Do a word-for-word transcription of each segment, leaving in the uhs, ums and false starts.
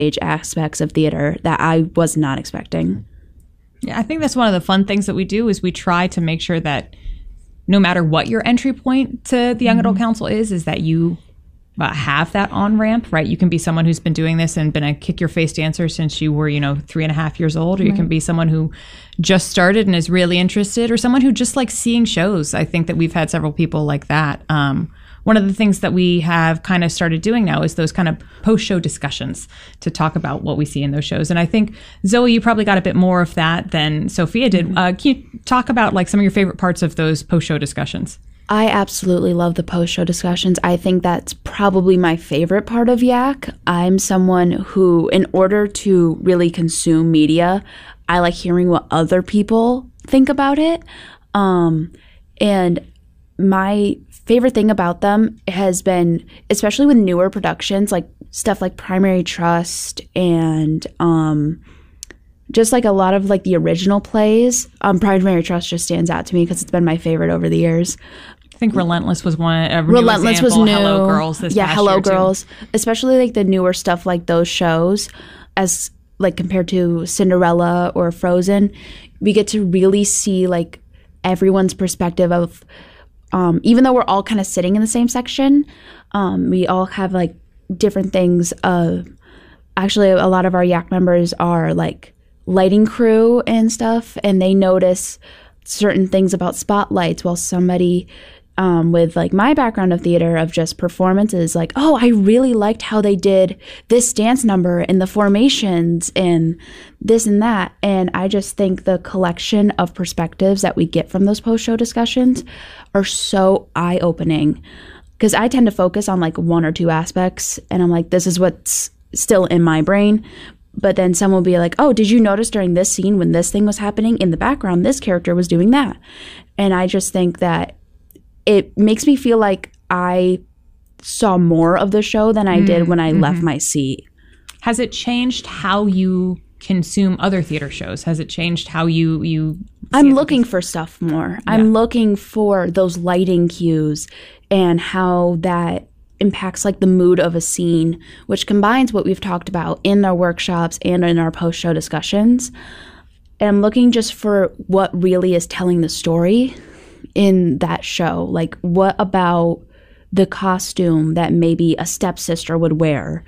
age aspects of theater that I was not expecting. Yeah, I think that's one of the fun things that we do is we try to make sure that no matter what your entry point to the Young Adult Council is, is that you uh, have that on-ramp, right? You can be someone who's been doing this and been a kick-your-face dancer since you were, you know, three and a half years old, or you right. can be someone who just started and is really interested, or someone who just likes seeing shows. I think that we've had several people like that. Um, one of the things that we have kind of started doing now is those kind of post-show discussions to talk about what we see in those shows. And I think, Zoe, you probably got a bit more of that than Sophia did. Mm-hmm. Uh, can you talk about like some of your favorite parts of those post-show discussions? I absolutely love the post-show discussions. I think that's probably my favorite part of Yak. I'm someone who, in order to really consume media, I like hearing what other people think about it. Um, and my favorite thing about them has been, especially with newer productions, like stuff like Primary Trust and um, just like a lot of like the original plays. Um, Primary Trust just stands out to me because it's been my favorite over the years. I think Relentless was one. A Relentless example. was new. Hello Girls. This yeah, past Hello year Girls. Too. Especially like the newer stuff like those shows, as like compared to Cinderella or Frozen, we get to really see like everyone's perspective of. Um, even though we're all kind of sitting in the same section, um, we all have like different things. Uh, actually, a lot of our Yak members are like lighting crew and stuff, and they notice certain things about spotlights, while somebody um, with like my background of theater of just performances, like, oh, I really liked how they did this dance number and the formations and this and that. And I just think the collection of perspectives that we get from those post-show discussions are so eye-opening, because I tend to focus on like one or two aspects and I'm like, this is what's still in my brain. But then someone will be like, oh, did you notice during this scene when this thing was happening in the background, this character was doing that? And I just think that it makes me feel like I saw more of the show than I mm-hmm. did when I mm-hmm. left my seat. Has it changed how you consume other theater shows? Has it changed how you you I'm looking for stuff more. Yeah. I'm looking for those lighting cues and how that impacts like the mood of a scene, which combines what we've talked about in our workshops and in our post-show discussions. And I'm looking just for what really is telling the story in that show. Like, what about the costume that maybe a stepsister would wear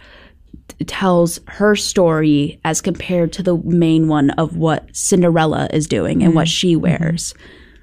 tells her story as compared to the main one of what Cinderella is doing and mm-hmm. what she wears.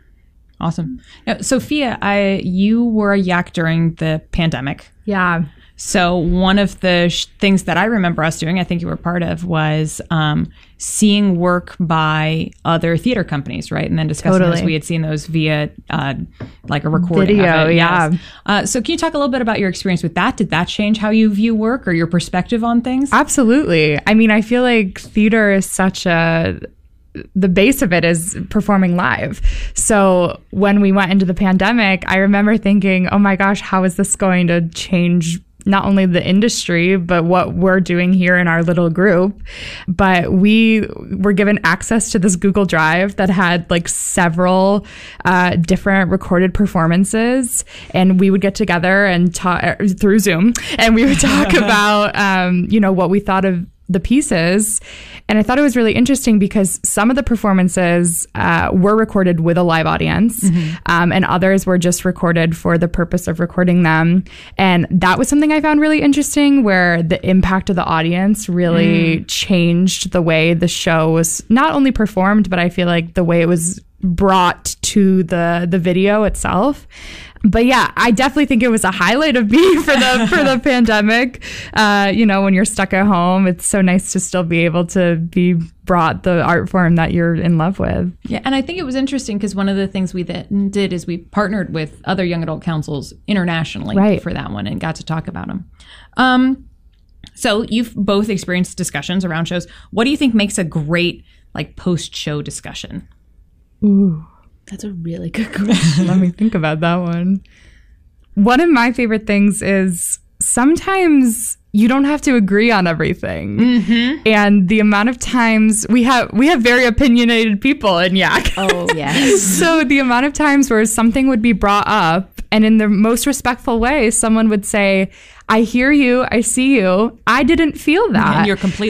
Awesome. Now, Sophia, I you were a Yak during the pandemic. Yeah. So one of the sh- things that I remember us doing, I think you were part of, was um, seeing work by other theater companies, right? And then discussing Totally. those. We had seen those via uh, like a recording Video, of it. yeah. Yes. Uh, so can you talk a little bit about your experience with that? Did that change how you view work or your perspective on things? Absolutely. I mean, I feel like theater is such a... the base of it is performing live. So when we went into the pandemic, I remember thinking, oh my gosh, how is this going to change not only the industry, but what we're doing here in our little group? But we were given access to this Google Drive that had like several uh, different recorded performances, and we would get together and talk through Zoom, and we would talk about, um, you know, what we thought of the pieces. And I thought it was really interesting because some of the performances uh, were recorded with a live audience, mm-hmm. um, and others were just recorded for the purpose of recording them. And that was something I found really interesting, where the impact of the audience really mm. changed the way the show was not only performed, but I feel like the way it was brought to the the video itself. But yeah, I definitely think it was a highlight of me for the for the pandemic. Uh, you know, when you're stuck at home, it's so nice to still be able to be brought the art form that you're in love with. Yeah, and I think it was interesting because one of the things we then did is we partnered with other young adult councils internationally right. for that one and got to talk about them. Um, so you've both experienced discussions around shows. What do you think makes a great like post-show discussion? Ooh. That's a really good question. Let me think about that one. One of my favorite things is sometimes you don't have to agree on everything. Mm-hmm. And the amount of times we have we have very opinionated people in Yak. Oh, yes. So the amount of times where something would be brought up And in the most respectful way, someone would say, I hear you, I see you, I didn't feel that. And you're completely